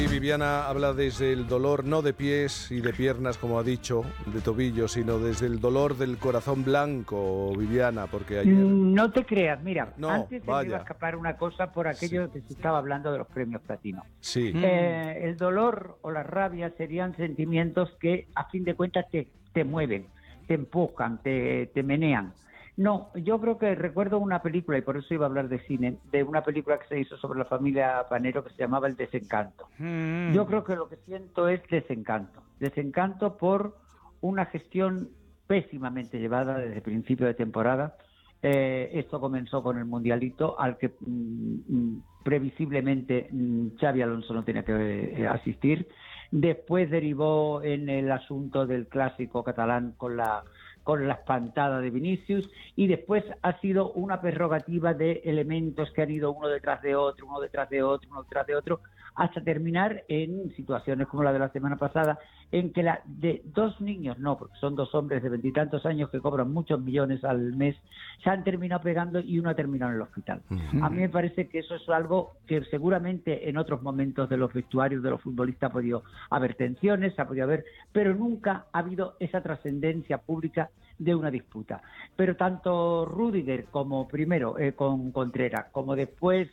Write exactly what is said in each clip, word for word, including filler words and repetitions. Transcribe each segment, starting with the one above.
Y Viviana habla desde el dolor, no de pies y de piernas, como ha dicho, de tobillos, sino desde el dolor del corazón blanco, Viviana, porque ayer... No te creas, mira, no, antes se me vaya. iba a escapar una cosa por aquello Sí. que se estaba hablando de los premios platino. Sí. Eh, el dolor o la rabia serían sentimientos que a fin de cuentas te, te mueven, te empujan, te, te menean. No, yo creo que recuerdo una película, y por eso iba a hablar de cine, de una película que se hizo sobre la familia Panero que se llamaba El Desencanto. Mm. Yo creo que lo que siento es desencanto. Desencanto por una gestión pésimamente llevada desde el principio de temporada. Eh, esto comenzó con el Mundialito, al que mm, previsiblemente mm, Xabi Alonso no tenía que eh, asistir. Después derivó en el asunto del clásico catalán con la con la espantada de Vinicius, y después ha sido una prerrogativa de elementos que han ido uno detrás de otro, uno detrás de otro, uno detrás de otro, hasta terminar en situaciones como la de la semana pasada, en que la de dos niños, no, porque son dos hombres de veintitantos años que cobran muchos millones al mes, se han terminado pegando y uno ha terminado en el hospital. Uh-huh. A mí me parece que eso es algo que seguramente en otros momentos de los vestuarios de los futbolistas ha podido haber tensiones, ha podido haber, pero nunca ha habido esa trascendencia pública de una disputa. Pero tanto Rüdiger como primero eh, con Contreras, como después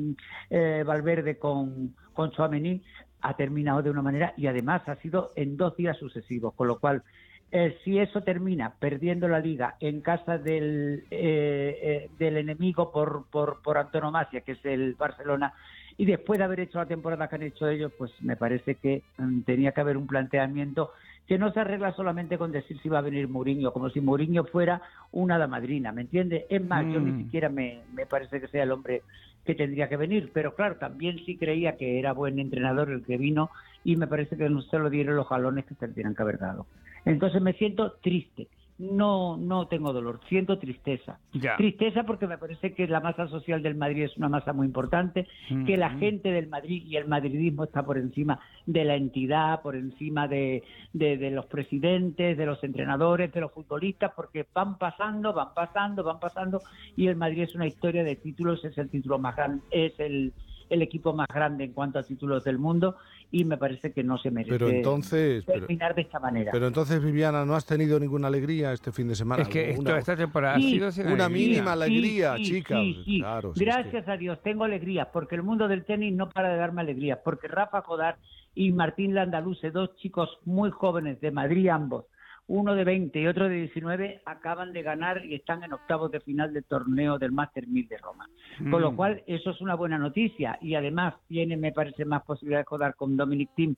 eh, Valverde con, con Tchouaméni, ha terminado de una manera, y además ha sido en dos días sucesivos, con lo cual eh, si eso termina perdiendo la Liga en casa del, eh, eh, del enemigo por, por, por antonomasia, que es el Barcelona, y después de haber hecho la temporada que han hecho ellos, pues me parece que mm, tenía que haber un planteamiento que no se arregla solamente con decir si va a venir Mourinho, como si Mourinho fuera una hada madrina, ¿me entiendes? Es más, mm. yo ni siquiera me, me parece que sea el hombre que tendría que venir, pero claro, también sí creía que era buen entrenador el que vino, y me parece que no se lo dieron los jalones que se le tenían que haber dado. Entonces me siento triste. No, no tengo dolor, siento tristeza. Ya. Tristeza porque me parece que la masa social del Madrid es una masa muy importante, mm-hmm. que la gente del Madrid y el madridismo está por encima de la entidad, por encima de, de, de los presidentes, de los entrenadores, de los futbolistas, porque van pasando, van pasando, van pasando, y el Madrid es una historia de títulos, es el título más grande, es el, el equipo más grande en cuanto a títulos del mundo, y me parece que no se merece pero entonces, terminar pero, de esta manera. Pero entonces, Viviana, ¿no has tenido ninguna alegría este fin de semana? Es que esto, una, esta temporada sí, ha sido sin una alegría. mínima alegría, sí, sí, chica. Sí, sí. Claro, Gracias si es que... a Dios, tengo alegría, porque el mundo del tenis no para de darme alegría, porque Rafa Jodar y Martín Landaluce, dos chicos muy jóvenes de Madrid ambos, uno de veinte y otro de diecinueve, acaban de ganar y están en octavos de final del torneo del Master mil de Roma. Mm. Con lo cual, eso es una buena noticia, y además tiene, me parece, más posibilidades de jugar con Dominic Thiem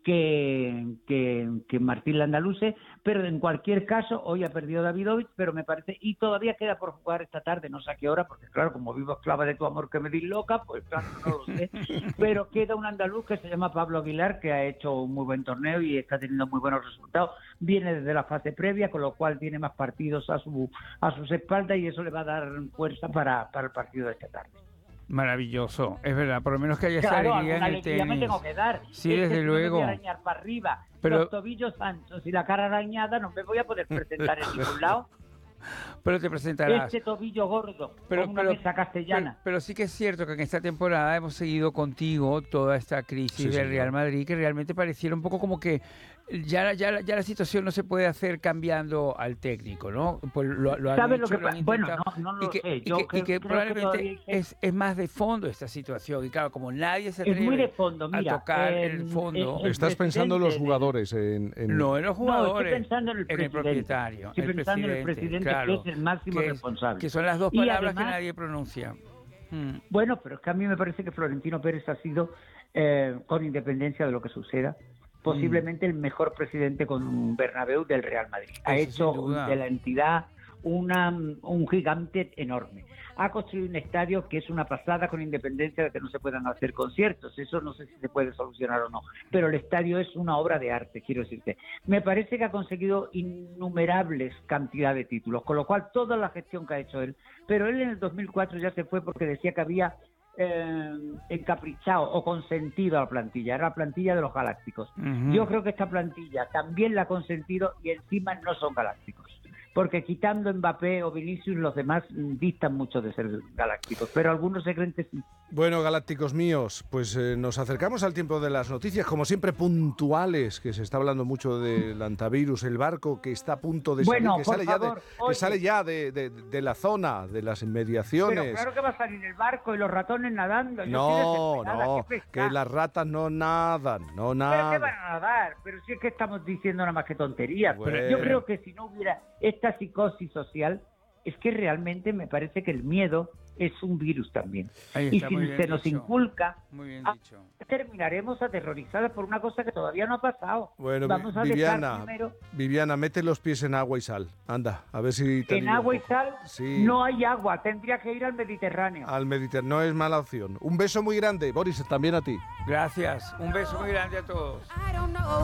que, que, que Martín Landaluce, pero en cualquier caso, hoy ha perdido Davidovich, pero me parece, y todavía queda por jugar esta tarde, no sé a qué hora, porque claro, como vivo esclava de tu amor que me di loca, pues claro, no lo sé, pero queda un andaluz que se llama Pablo Aguilar, que ha hecho un muy buen torneo y está teniendo muy buenos resultados, viene desde la fase previa, con lo cual tiene más partidos a su a sus espaldas, y eso le va a dar fuerza para, para el partido de esta tarde. Maravilloso, es verdad, por lo menos que haya esa claro, alegría en el alegría tenis. me tengo que dar. Sí, es desde que luego. Si me voy a arañar para arriba, pero... los tobillos anchos y la cara arañada, no me voy a poder presentar en ningún lado. Pero te presentarás. Este tobillo gordo, pero, con una pero, mesa castellana. Pero, pero sí que es cierto que en esta temporada hemos seguido contigo toda esta crisis sí, del sí, Real sí. Madrid, que realmente pareciera un poco como que ya, ya, ya la situación no se puede hacer cambiando al técnico, ¿no? Pues lo, lo han ¿Sabes hecho, lo que lo han Bueno, intentado, no, no lo y que, sé. Y Yo que, creo, y que creo probablemente que es, es más de fondo esta situación. Y claro, como nadie se atreve es muy de fondo, mira, a tocar eh, el fondo... el, el Estás pensando en los jugadores. En, en... No, en los jugadores. No, estoy pensando en el, en el propietario. Estoy el pensando presidente, en el presidente, claro, que es el máximo que, responsable. Que son las dos Y palabras además, que nadie pronuncia. Hmm. Bueno, pero es que a mí me parece que Florentino Pérez ha sido, eh, con independencia de lo que suceda, posiblemente mm. el mejor presidente con un Bernabéu del Real Madrid. Ha Eso, hecho de la entidad una, un gigante enorme. Ha construido un estadio que es una pasada, con independencia de que no se puedan hacer conciertos. Eso no sé si se puede solucionar o no. Pero el estadio es una obra de arte, quiero decirte. Me parece que ha conseguido innumerables cantidades de títulos, con lo cual toda la gestión que ha hecho él. Pero él en el dos mil cuatro ya se fue porque decía que había eh, encaprichado o consentido a la plantilla. Era la plantilla de los galácticos. Uh-huh. Yo creo que esta plantilla también la ha consentido, y encima no son galácticos. porque quitando Mbappé o Vinicius, los demás distan mucho de ser galácticos, pero algunos se creen que sí. Bueno, galácticos míos, pues eh, nos acercamos al tiempo de las noticias, como siempre puntuales, que se está hablando mucho del antivirus, el barco que está a punto de bueno, salir, que sale, favor, ya, de, oye, que sale ya de, de, de la zona, de las inmediaciones. Pero claro que va a salir el barco y los ratones nadando. Yo No, estoy no, que las ratas no nadan, no nadan. ¿Pero qué van a nadar? Pero si es que estamos diciendo nada más que tonterías. Bueno. Pero yo creo que si no hubiera esta psicosis social, es que realmente me parece que el miedo es un virus también. Ahí Y está, si muy bien se nos dicho. inculca, Muy bien ah, dicho. terminaremos aterrorizados por una cosa que todavía no ha pasado. Bueno, Vamos a Viviana, dejar primero... Viviana, mete los pies en agua y sal. Anda, a ver si te En alivia un agua y poco. sal Sí. no hay agua, tendría que ir al Mediterráneo. Al Mediterráneo no es mala opción. Un beso muy grande, Boris, también a ti. Gracias. Un beso muy grande a todos. I don't know